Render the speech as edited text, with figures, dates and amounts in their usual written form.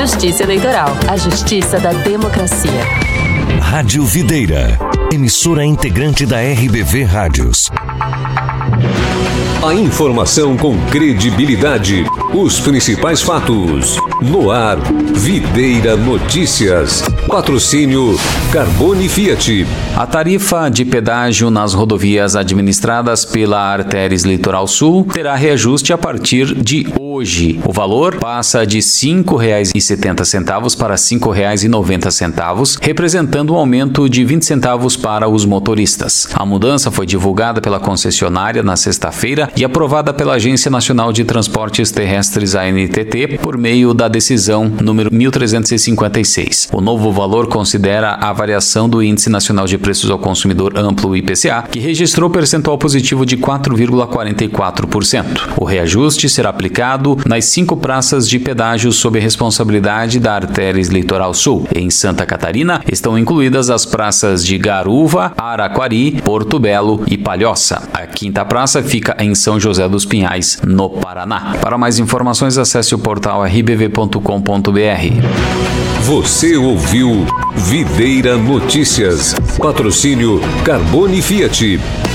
Justiça Eleitoral, a justiça da democracia. Rádio Videira, emissora integrante da RBV Rádios. A informação com credibilidade, os principais fatos. No ar, Videira Notícias. Patrocínio Carbone Fiat. A tarifa de pedágio nas rodovias administradas pela Arteres Litoral Sul terá reajuste a partir de hoje. O valor passa de R$ 5,70 para R$ 5,90, representando um aumento de 20 centavos para os motoristas. A mudança foi divulgada pela concessionária na sexta-feira e aprovada pela Agência Nacional de Transportes Terrestres, ANTT, por meio da decisão número 1356. O novo valor considera a variação do Índice Nacional de Preços ao Consumidor Amplo, IPCA, que registrou percentual positivo de 4,44%. O reajuste será aplicado nas 5 praças de pedágio sob responsabilidade da Arteres Litoral Sul. Em Santa Catarina estão incluídas as praças de Garuva, Araquari, Porto Belo e Palhoça. A quinta praça fica em São José dos Pinhais, no Paraná. Para mais informações, acesse o portal rbv.com.br. Você ouviu Videira Notícias. Patrocínio Carbone Fiat.